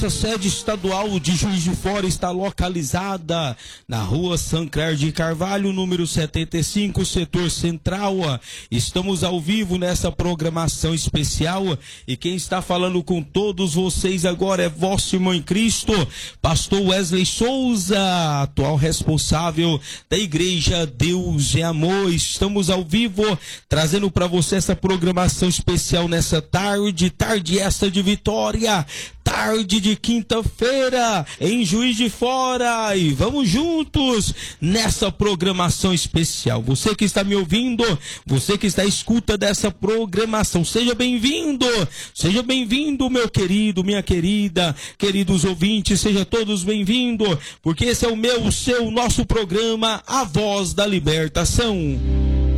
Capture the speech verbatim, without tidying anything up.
A sede estadual de Juiz de Fora está localizada na rua Sancler de Carvalho, número setenta e cinco, setor central. Estamos ao vivo nessa programação especial e quem está falando com todos vocês agora é vosso irmão em Cristo, pastor Wesley Souza, atual responsável da igreja Deus é Amor. Estamos ao vivo trazendo para você essa programação especial nessa tarde, tarde esta de vitória, tarde de quinta-feira em Juiz de Fora, e vamos juntos nessa programação especial. Você que está me ouvindo, você que está à escuta dessa programação, seja bem-vindo, seja bem-vindo, meu querido, minha querida, queridos ouvintes, sejam todos bem-vindos, porque esse é o meu, o seu, nosso programa, A Voz da Libertação.